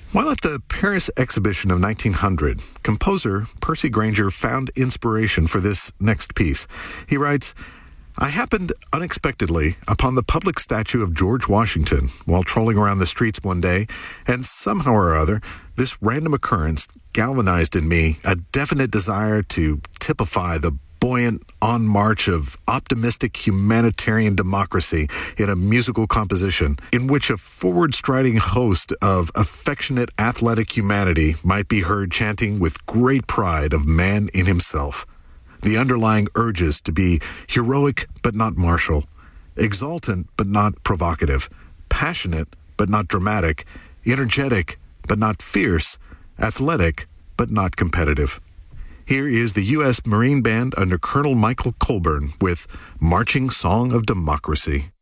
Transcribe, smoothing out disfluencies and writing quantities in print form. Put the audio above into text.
While at the Paris exhibition of 1900, composer Percy Grainger found inspiration for this next piece. He writes, I happened unexpectedly upon the public statue of George Washington while trolling around the streets one day, and somehow or other, this random occurrence galvanized in me a definite desire to typify the buoyant on-march of optimistic humanitarian democracy in a musical composition in which a forward-striding host of affectionate athletic humanity might be heard chanting with great pride of man in himself. The underlying urges to be heroic but not martial, exultant but not provocative, passionate but not dramatic, energetic but not fierce, athletic but not competitive. Here is the U.S. Marine Band under Colonel Michael Colburn with Marching Song of Democracy.